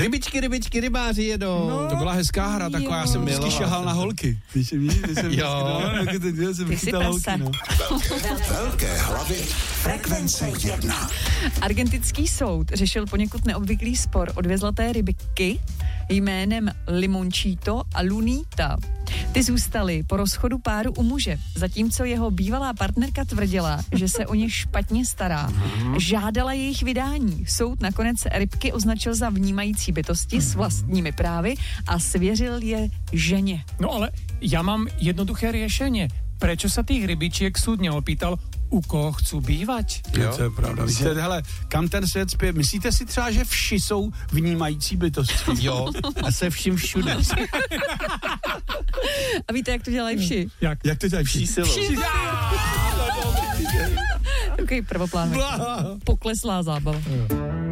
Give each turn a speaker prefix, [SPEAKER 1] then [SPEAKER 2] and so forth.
[SPEAKER 1] Rybičky, rybáři jedou.
[SPEAKER 2] No, to byla hezká hra, taková, já jsem vždycky šahal na holky. Ty jsi
[SPEAKER 3] prase.
[SPEAKER 4] Velké hlavy frekvence 1.
[SPEAKER 3] Argentinský soud řešil poněkud neobvyklý spor o 2 zlaté rybky jménem Limončito a Lunita. Ty zůstaly po rozchodu páru u muže, zatímco jeho bývalá partnerka tvrdila, že se o ně špatně stará. Žádala jejich vydání. Soud nakonec rybky označil za vnímající bytosti s vlastními právy a svěřil je ženě.
[SPEAKER 5] No ale ja mám jednoduché riešenie. Prečo sa tých rybičiek súd neopýtal, u koho chcú bývať?
[SPEAKER 2] Jo, to je pravda. Víte, hele, kam ten svět spěje? Myslíte si třeba, že vši jsou vnímající bytosti?
[SPEAKER 1] Jo, a se vším všude.
[SPEAKER 3] A víte, jak to dělají vši?
[SPEAKER 2] Jak to dělají vši?
[SPEAKER 3] Takový prvoplánový. Pokleslá zábava.